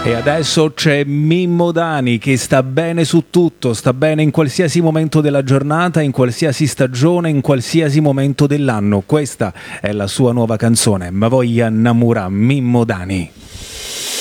E adesso c'è Mimmo Dani che sta bene su tutto, sta bene in qualsiasi momento della giornata, in qualsiasi stagione, in qualsiasi momento dell'anno. Questa è la sua nuova canzone, Ma voglia innamorà Mimmo Dani.